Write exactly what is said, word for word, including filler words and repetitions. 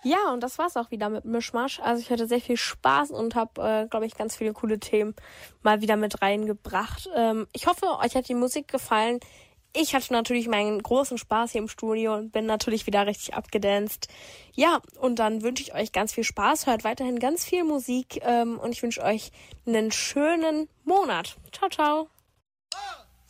Ja, und das war's auch wieder mit Mischmasch. Also ich hatte sehr viel Spaß und habe, äh, glaube ich, ganz viele coole Themen mal wieder mit reingebracht. Ähm, ich hoffe, euch hat die Musik gefallen. Ich hatte natürlich meinen großen Spaß hier im Studio und bin natürlich wieder richtig abgedanced. Ja, und dann wünsche ich euch ganz viel Spaß. Hört weiterhin ganz viel Musik ähm, und ich wünsche euch einen schönen Monat. Ciao, ciao.